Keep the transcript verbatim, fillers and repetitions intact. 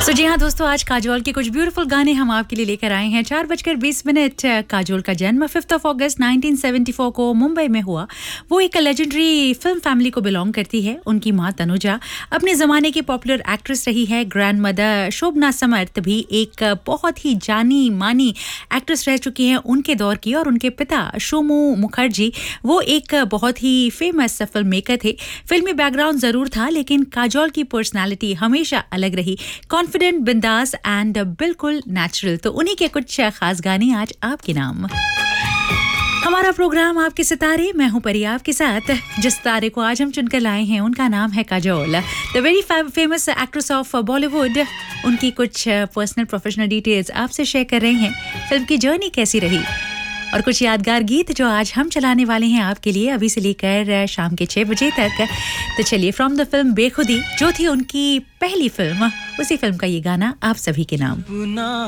सो जी हाँ दोस्तों, आज काजोल के कुछ ब्यूटीफुल गाने हम आपके लिए लेकर आए हैं। चार बजकर बीस मिनट। काजोल का जन्म fifth of August nineteen seventy four को मुंबई में हुआ। वो एक लेजेंडरी फिल्म फैमिली को बिलोंग करती है। उनकी माँ तनुजा अपने ज़माने की पॉपुलर एक्ट्रेस रही है। ग्रैंड मदर शोभना समर्थ भी एक बहुत ही जानी मानी एक्ट्रेस रह चुकी हैं उनके दौर की। और उनके पिता शोमू मुखर्जी वो एक बहुत ही फेमस फिल्म मेकर थे। फिल्मी बैकग्राउंड ज़रूर था, लेकिन काजोल की पर्सनैलिटी हमेशा अलग रही। कॉन्फिडेंट, बिंदास एंड बिल्कुल नेचुरल। तो उन्हीं के कुछ खास गाने आज आपके नाम। हमारा प्रोग्राम आपके सितारे, मैं हूं परी आपके साथ। जिस सितारे को आज हम चुनकर लाए हैं उनका नाम है Kajol, the very famous actress of Bollywood. उनकी कुछ पर्सनल प्रोफेशनल डिटेल्स आपसे शेयर कर रहे हैं। फिल्म की जर्नी कैसी रही और कुछ यादगार गीत जो आज हम चलाने वाले हैं आपके लिए अभी से लेकर शाम के छह बजे तक। तो चलिए, फ्रॉम द फिल्म बेखुदी जो थी उनकी पहली फिल्म, उसी फिल्म का ये गाना आप सभी के नाम।